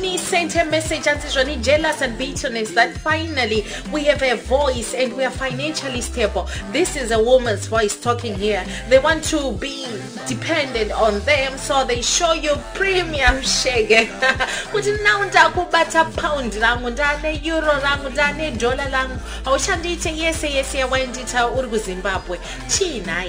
Tini sent a message and says, "Ronnie, jealous and bitterness that finally we have a voice and we are financially stable." This is a woman's voice talking here. They want to be dependent on them, so they show you premium shege. Kuti now ndakubata pound rangu, ndane euro rangu, ndane dollar rangu. Awushandite yese wendita uri kuZimbabwe. China